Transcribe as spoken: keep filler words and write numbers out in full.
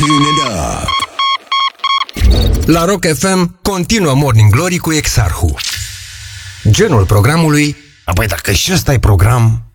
Tune it up. La Rock F M continuă Morning Glory cu Exarhu. Genul programului: apoi dacă și ăsta e program,